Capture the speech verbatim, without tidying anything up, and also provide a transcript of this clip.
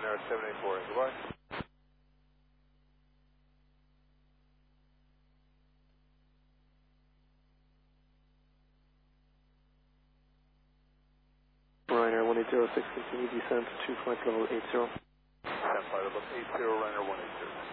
Ryanair seven eight four, goodbye. Ryanair one eight zero six, continue descent to flight level eight zero. Flight level eight zero, Ryanair one eight zero.